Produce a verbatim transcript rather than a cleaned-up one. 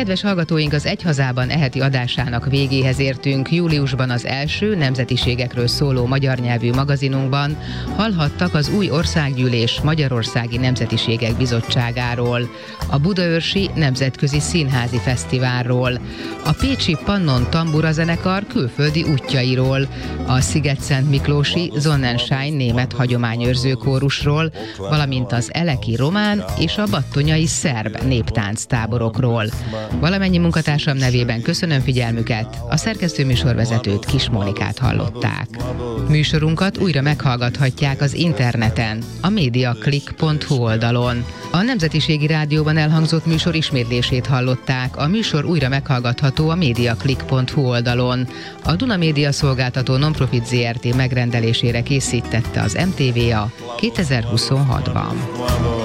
Kedves hallgatóink, az Egy hazában eheti adásának végéhez értünk. Júliusban az első nemzetiségekről szóló magyar nyelvű magazinunkban hallhattak az új országgyűlés Magyarországi Nemzetiségek Bizottságáról, a Budaörsi Nemzetközi Színházi Fesztiválról, a pécsi Pannon Tambura zenekar külföldi útjairól, a Szigetszent Miklósi Sonnenschein német hagyományőrző kórusról, valamint az eleki román és a battonyai szerb néptánctáborokról. Valamennyi munkatársam nevében köszönöm figyelmüket, a szerkesztő műsorvezetőt, Kis Mónikát hallották. Műsorunkat újra meghallgathatják az interneten, a mediaclick pont hu oldalon. A Nemzetiségi Rádióban elhangzott műsor ismétlését hallották, a műsor újra meghallgatható a mediaclick pont hu oldalon. A Duna Média Szolgáltató Nonprofit zé er té megrendelésére készítette az em té vé á kétezer-huszonhatban.